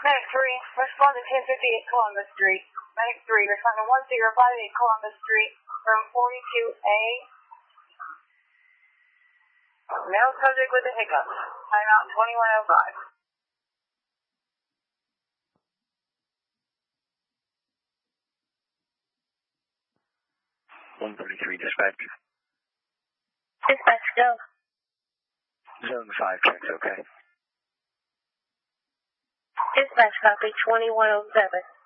Medic 3, respond to 1058 Columbus Street. Medic 3, respond to 1058 Columbus Street, room 42A. Male subject with a hiccup. Timeout 2105. 133 dispatch. Dispatch, go. Zone 5 checks, okay. Dispatch, copy 2107.